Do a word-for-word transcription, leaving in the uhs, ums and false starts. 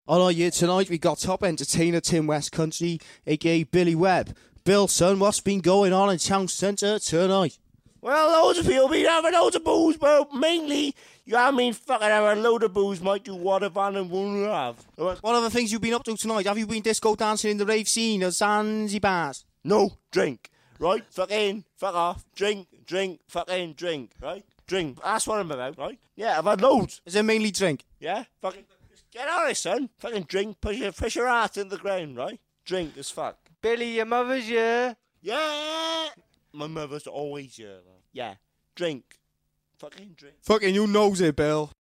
On our year tonight, we got top entertainer Tim West Country, aka Billy Webb. Bill, son, what's been going on in town centre tonight? Well, loads of people been having loads of booze, but mainly, you I mean, fucking having a load of booze might do what a van and won't have. What are the things you've been up to tonight? Have you been disco dancing in the rave scene of Zanzibar? No, drink, right? Fucking, fuck off, drink, drink, fucking drink, right? Drink, that's what I'm about, right? Yeah, I've had loads. Is it mainly drink? Yeah, fucking, get on it, son. Fucking drink, push your, push your heart in the ground, right? Drink as fuck. Billy, your mother's here. Yeah! My mother's always here, though. Yeah, drink. Fucking drink. Fucking you knows it, Bill.